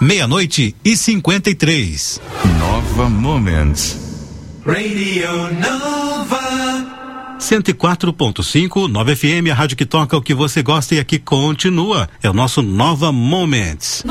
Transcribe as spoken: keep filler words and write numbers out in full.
Meia-noite e cinquenta e três. Nova Moments. Radio Nova. cento e quatro ponto cinco, Nova F M, a rádio que toca o que você gosta e aqui continua. É o nosso Nova Moments.